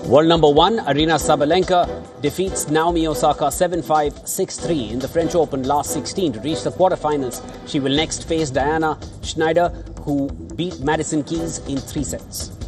World number 1, Aryna Sabalenka defeats Naomi Osaka 7-5, 6-3 in the French Open last 16 to reach the quarterfinals. She will next face Diana Schneider, who beat Madison Keys in 3 sets.